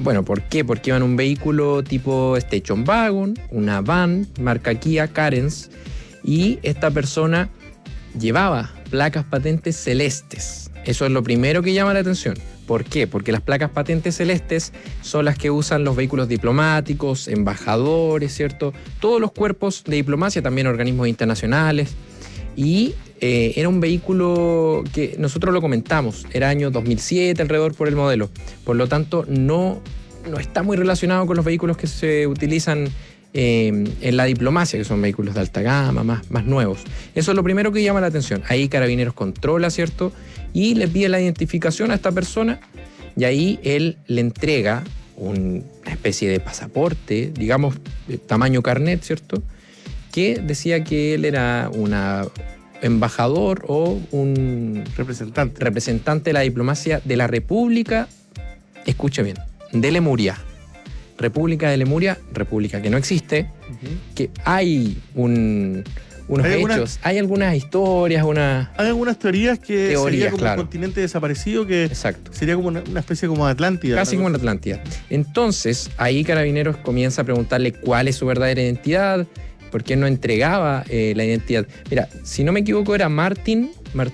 Bueno, ¿por qué? Porque iba en un vehículo tipo Station Wagon, una van, marca Kia, Carens, y esta persona llevaba placas patentes celestes. Eso es lo primero que llama la atención. ¿Por qué? Porque las placas patentes celestes son las que usan los vehículos diplomáticos, embajadores, ¿cierto? Todos los cuerpos de diplomacia, también organismos internacionales. Y era un vehículo que nosotros lo comentamos, era año 2007 alrededor por el modelo. Por lo tanto, no está muy relacionado con los vehículos que se utilizan en la diplomacia, que son vehículos de alta gama, más nuevos. Eso es lo primero que llama la atención. Ahí Carabineros controla, ¿cierto? Y le pide la identificación a esta persona y ahí él le entrega una especie de pasaporte, digamos, de tamaño carnet, ¿cierto? Que decía que él era un embajador o un representante de la diplomacia de la República, escuche bien, de Lemuria. República de Lemuria, república que no existe, que hay unos hechos, hay algunas historias, hay algunas teorías que sería como claro, un continente desaparecido, que exacto, sería como una especie como de Atlántida. Casi como en Atlántida. Entonces, ahí Carabineros comienza a preguntarle cuál es su verdadera identidad, por qué no entregaba la identidad. Mira, si no me equivoco era Martín.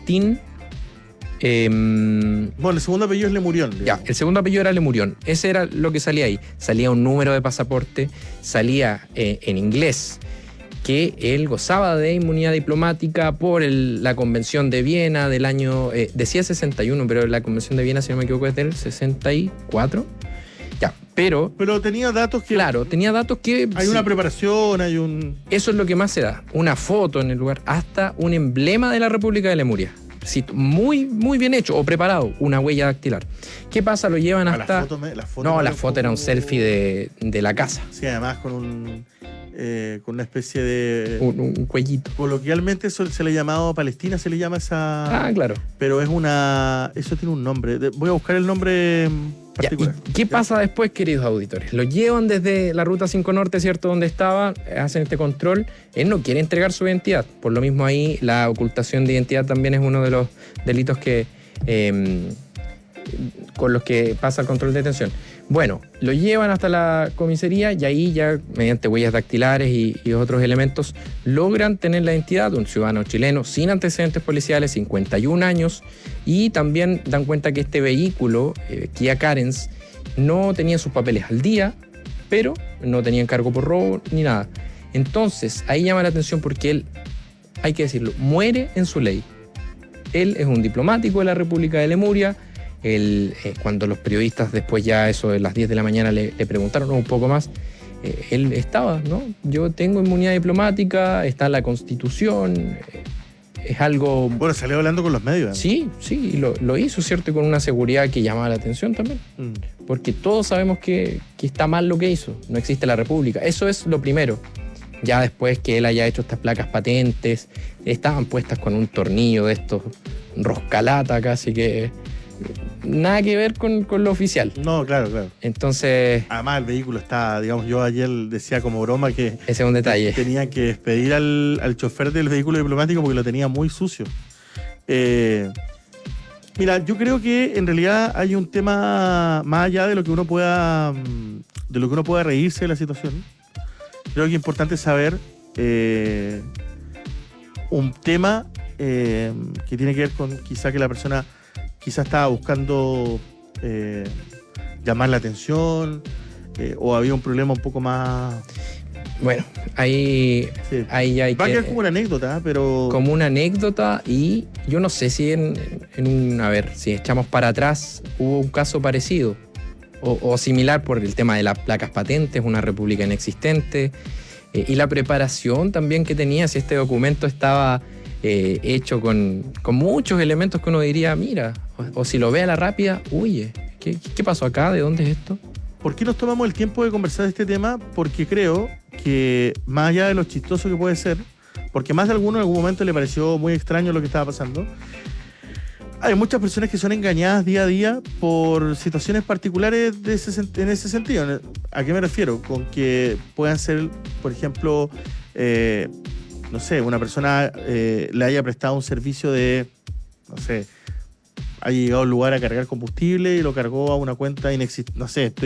Bueno, el segundo apellido es Lemurión. Ya, el segundo apellido era Lemurión. Ese era lo que salía ahí. Salía un número de pasaporte, salía en inglés que él gozaba de inmunidad diplomática por la Convención de Viena del año... decía 61, pero la Convención de Viena, si no me equivoco, es del 64. Ya, pero tenía datos que... Claro, tenía datos que... Hay una preparación, hay un... Eso es lo que más se da. Una foto en el lugar, hasta un emblema de la República de Lemuria. Sí, muy, muy bien hecho o preparado, una huella dactilar. ¿Qué pasa? Lo llevan hasta... La foto era un selfie de la casa. Sí, además con una especie de... Un cuellito. Coloquialmente eso se le ha llamado Palestina, se le llama esa... Ah, claro. Pero es una... Eso tiene un nombre. Voy a buscar el nombre particular. ¿Y qué pasa después, queridos auditores? Lo llevan desde la Ruta 5 Norte, ¿cierto? Donde estaba, hacen este control. Él no quiere entregar su identidad. Por lo mismo ahí, la ocultación de identidad también es uno de los delitos que... con los que pasa el control de detención. Bueno, lo llevan hasta la comisaría y ahí ya, mediante huellas dactilares y otros elementos, logran tener la identidad de un ciudadano chileno sin antecedentes policiales, 51 años, y también dan cuenta que este vehículo, Kia Carens, no tenía sus papeles al día, pero no tenía encargo por robo ni nada. Entonces, ahí llama la atención porque él, hay que decirlo, muere en su ley. Él es un diplomático de la República de Lemuria. Cuando los periodistas después ya eso de las 10 de la mañana le preguntaron un poco más, él estaba, ¿no? Yo tengo inmunidad diplomática, está en la Constitución, es algo... Bueno, salió hablando con los medios. Sí, lo hizo, ¿cierto? Y con una seguridad que llamaba la atención también. Porque todos sabemos que está mal lo que hizo, no existe la República. Eso es lo primero. Ya después que él haya hecho estas placas patentes, estaban puestas con un tornillo de estos roscalata casi que... Nada que ver con lo oficial. No, claro. Entonces... Además el vehículo está, digamos, yo ayer decía como broma que... Ese es un detalle. Tenían que despedir al chofer del vehículo diplomático porque lo tenía muy sucio. Mira, yo creo que en realidad hay un tema más allá de lo que uno pueda reírse de la situación. Creo que es importante saber un tema que tiene que ver con quizá que la persona quizá estaba buscando llamar la atención o había un problema un poco más... Bueno, ahí ya hay Va a quedar como una anécdota, pero... Como una anécdota, y yo no sé si si echamos para atrás hubo un caso parecido o similar por el tema de las placas patentes, una república inexistente, y la preparación también que tenía, si este documento estaba hecho con muchos elementos que uno diría, mira, o si lo ve a la rápida, huye, ¿qué pasó acá? ¿De dónde es esto? ¿Por qué nos tomamos el tiempo de conversar de este tema? Porque creo que, más allá de lo chistoso que puede ser, porque más de alguno en algún momento le pareció muy extraño lo que estaba pasando, hay muchas personas que son engañadas día a día por situaciones particulares en ese sentido. ¿A qué me refiero? Con que puedan ser, por ejemplo, no sé, una persona le haya prestado un servicio de, no sé, haya llegado a un lugar a cargar combustible y lo cargó a una cuenta inexistente, no sé,